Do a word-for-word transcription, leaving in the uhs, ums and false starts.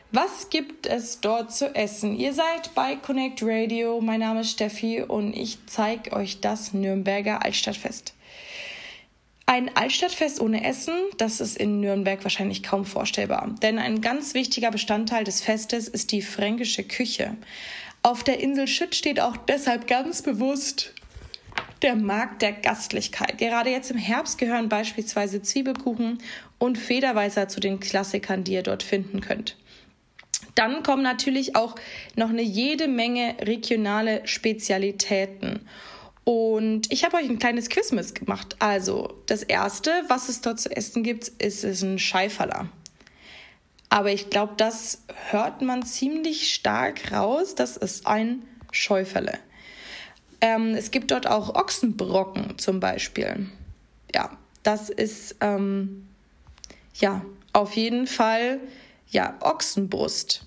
Was gibt es dort zu essen? Ihr seid bei Connect Radio, mein Name ist Steffi und ich zeige euch das Nürnberger Altstadtfest. Ein Altstadtfest ohne Essen, das ist in Nürnberg wahrscheinlich kaum vorstellbar. Denn ein ganz wichtiger Bestandteil des Festes ist die fränkische Küche. Auf der Insel Schütt steht auch deshalb ganz bewusst der Markt der Gastlichkeit. Gerade jetzt im Herbst gehören beispielsweise Zwiebelkuchen und Federweißer zu den Klassikern, die ihr dort finden könnt. Dann kommen natürlich auch noch eine jede Menge regionale Spezialitäten. Und ich habe euch ein kleines Quiz mitgemacht. Also das Erste, was es dort zu essen gibt, ist, ist ein Scheiferler. Aber ich glaube, das hört man ziemlich stark raus. Das ist ein Schäuferle. Ähm, es gibt dort auch Ochsenbrocken zum Beispiel. Ja, das ist ähm, ja auf jeden Fall ja Ochsenbrust.